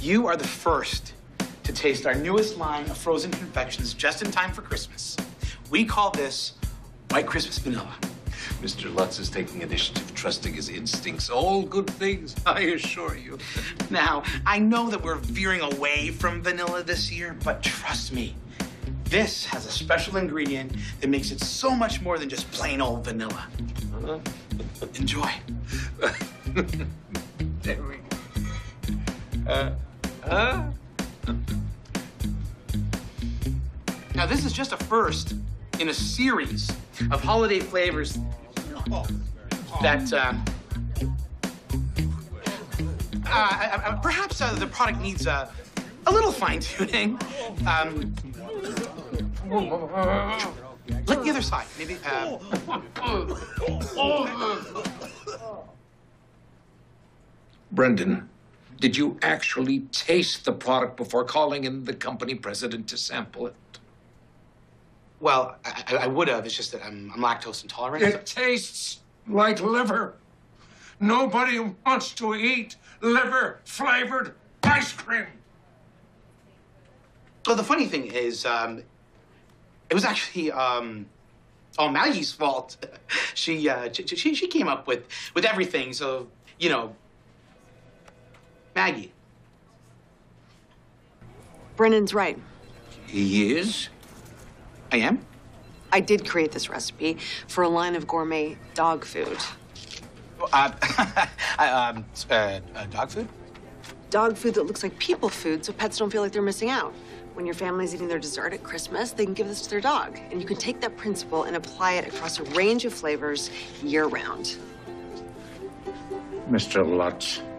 You are the first to taste our newest line of frozen confections just in time for Christmas. We call this White Christmas Vanilla. Mr. Lutz is taking initiative, trusting his instincts. All good things, I assure you. Now, I know that we're veering away from vanilla this year, but trust me, this has a special ingredient that makes it so much more than just plain old vanilla. Enjoy. There we go. Now, this is just a first in a series of holiday flavors that perhaps the product needs a little fine-tuning. Lick the other side, maybe. Brendan, did you actually taste the product before calling in the company president to sample it? Well, I would have. It's just that I'm lactose intolerant. It tastes like liver. Nobody wants to eat liver-flavored ice cream. Well, the funny thing is, it was actually all Maggie's fault. She came up with everything. So, you know, Maggie. Brennan's right. He is? I am? I did create this recipe for a line of gourmet dog food. Dog food? Dog food that looks like people food so pets don't feel like they're missing out. When your family's eating their dessert at Christmas, they can give this to their dog. And you can take that principle and apply it across a range of flavors year-round. Mr. Lutz,